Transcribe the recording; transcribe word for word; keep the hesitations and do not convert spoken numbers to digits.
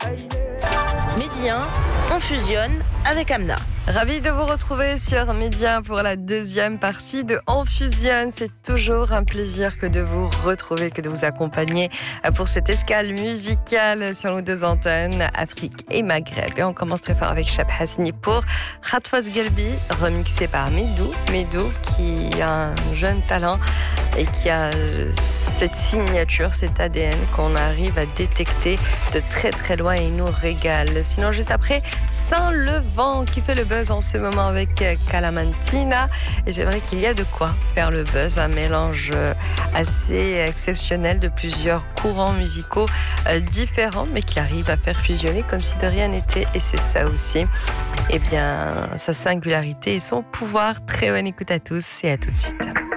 Midi un, on fusionne avec Amna. Ravi de vous retrouver sur Média pour la deuxième partie de On Fusionne. C'est toujours un plaisir que de vous retrouver, que de vous accompagner pour cette escale musicale sur nos deux antennes, Afrique et Maghreb. Et on commence très fort avec Cheb Hasni pour Khatfaz Gelbi, remixé par Medou. Medou qui a un jeune talent et qui a cette signature, cet A D N qu'on arrive à détecter de très très loin et il nous régale. Sinon, juste après, Sans le vent qui fait le buzz en ce moment avec Calamantina. Et c'est vrai qu'il y a de quoi faire le buzz, un mélange assez exceptionnel de plusieurs courants musicaux différents, mais qui arrive à faire fusionner comme si de rien n'était. Et c'est ça aussi, eh bien, sa singularité et son pouvoir. Très bonne écoute à tous et à tout de suite.